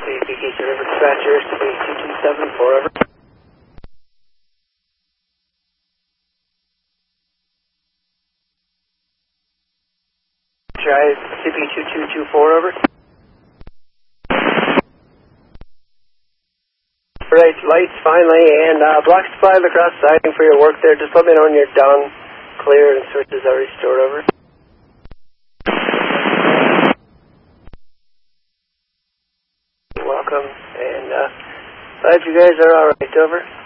CPK River Dispatcher, CP2274, over. Try CP2224, over. Right, lights finally, and block supply across siding for your work there. Just let me know when you're done, clear, and switches are restored, over. Welcome, and glad you guys are alright, over.